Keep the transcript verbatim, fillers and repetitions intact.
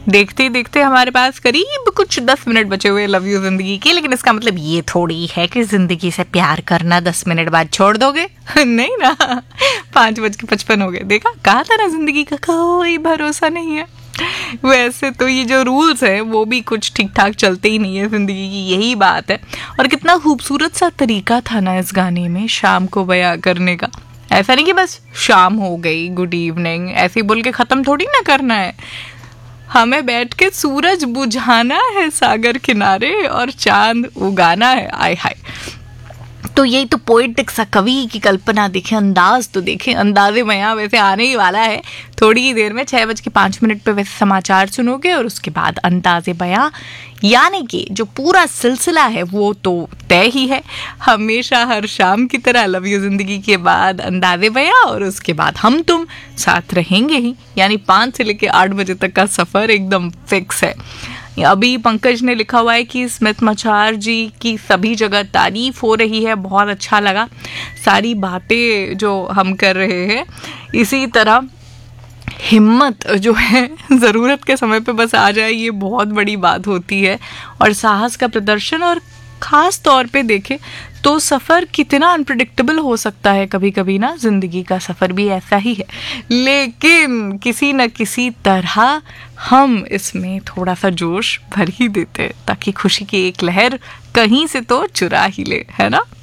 देखते ही देखते हमारे पास करीब कुछ दस मिनट बचे हुए लव यू जिंदगी के। लेकिन इसका मतलब ये थोड़ी है कि जिंदगी से प्यार करना दस मिनट बाद छोड़ दोगे। नहीं ना, पाँच बज के पचपन हो गए। देखा, कहा था ना, जिंदगी का कोई भरोसा नहीं है। वैसे तो ये जो रूल्स है वो भी कुछ ठीक ठाक चलते ही नहीं है जिंदगी की, यही बात है। और कितना खूबसूरत सा तरीका था ना इस गाने में शाम को बयां करने का। ऐसा नहीं कि बस शाम हो गई, गुड इवनिंग ऐसे ही बोल के खत्म थोड़ी ना करना है। हमें बैठ के सूरज बुझाना है सागर किनारे और चांद उगाना है। आय हाय, तो यही तो पोएटिक सा कवि की कल्पना देखे, अंदाज तो देखे। अंदाजे बयां वैसे आने ही वाला है थोड़ी ही देर में, छह बज के पाँच मिनट पे वैसे समाचार सुनोगे और उसके बाद अंदाजे बयां, यानी कि जो पूरा सिलसिला है वो तो तय ही है। हमेशा हर शाम की तरह लव यू जिंदगी के बाद अंदाजे बयां और उसके बाद हम तुम साथ रहेंगे ही, यानी पाँच से लेकर आठ बजे तक का सफ़र एकदम फिक्स है। अभी पंकज ने लिखा हुआ है कि स्मित मचार जी की सभी जगह तारीफ हो रही है, बहुत अच्छा लगा सारी बातें जो हम कर रहे हैं। इसी तरह हिम्मत जो है ज़रूरत के समय पे बस आ जाए, ये बहुत बड़ी बात होती है। और साहस का प्रदर्शन, और ख़ास तौर पे देखें तो सफ़र कितना अनप्रिडिक्टेबल हो सकता है कभी कभी ना, ज़िंदगी का सफ़र भी ऐसा ही है। लेकिन किसी न किसी तरह हम इसमें थोड़ा सा जोश भर ही देते हैं ताकि खुशी की एक लहर कहीं से तो चुरा ही ले, है ना।